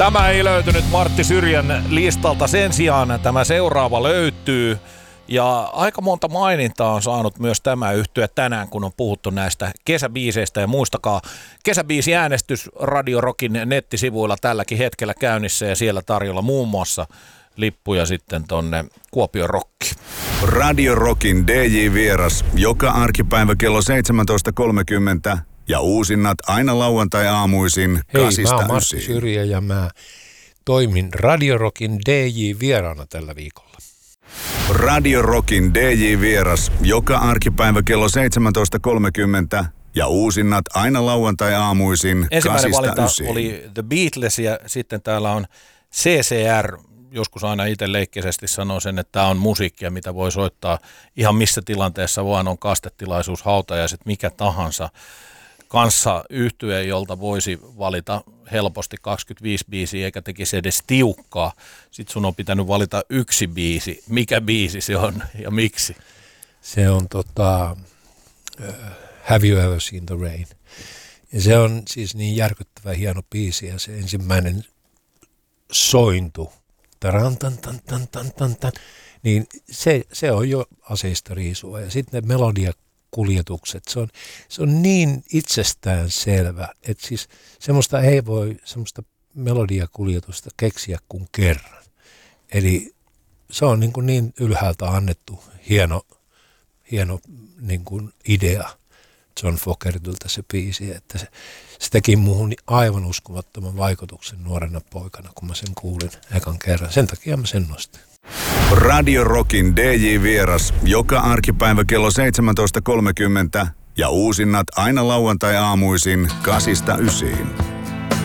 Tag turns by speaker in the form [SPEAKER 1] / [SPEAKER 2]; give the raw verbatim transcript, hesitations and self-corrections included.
[SPEAKER 1] Tämä ei löytynyt Martti Syrjän listalta, sen sijaan tämä seuraava löytyy. Ja aika monta mainintaa on saanut myös tämä yhtye tänään, kun on puhuttu näistä kesäbiiseistä. Ja muistakaa, kesäbiisiäänestys Radio Rockin nettisivuilla tälläkin hetkellä käynnissä ja siellä tarjolla muun muassa lippuja sitten tonne Kuopion Rockiin.
[SPEAKER 2] Radio Rockin D J-vieras joka arkipäivä kello seitsemäntoista kolmekymmentä ja uusinnat aina lauantai-aamuisin kasista
[SPEAKER 3] Hei, mä oon Martti Syrjä ja mä toimin Radio Rockin D J-vieraana tällä viikolla.
[SPEAKER 2] Radio Rockin D J-vieras joka arkipäivä kello seitsemäntoista kolmekymmentä ja uusinnat aina lauantai-aamuisin
[SPEAKER 1] ensimmäinen valinta
[SPEAKER 2] ysiin.
[SPEAKER 1] Oli The Beatles ja sitten täällä on C C R. Joskus aina itse leikkeisesti sanoo sen, että tämä on musiikkia, mitä voi soittaa ihan missä tilanteessa vaan, on kastetilaisuus, hautajaiset, mikä tahansa. Kanssa yhtye, jolta voisi valita helposti kaksikymmentäviisi biisiä eikä tekisi edes tiukkaa. Sitten sun on pitänyt valita yksi biisi. Mikä biisi se on ja miksi?
[SPEAKER 3] Se on tota, uh, Have You Ever Seen the Rain? Ja se on siis niin järkyttävä hieno biisi ja se ensimmäinen sointu, taran, tan, tan, tan, tan, tan, tan, niin se, se on jo aseista riisua. Ja sitten ne melodiakuljetukset, se on, se on niin itsestään selvä, että siis semmoista ei voi semmoista melodiakuljetusta keksiä kuin kerran. Eli se on niin, kuin niin ylhäältä annettu hieno, hieno niin kuin idea John Fogertyltä se biisi, että se, se teki muuhun aivan uskomattoman vaikutuksen nuorena poikana, kun mä sen kuulin ekan kerran. Sen takia mä sen nostin.
[SPEAKER 2] Radio Rockin D J-vieras joka arkipäivä kello seitsemäntoista kolmekymmentä ja uusinnat aina lauantai-aamuisin kasista ysiin.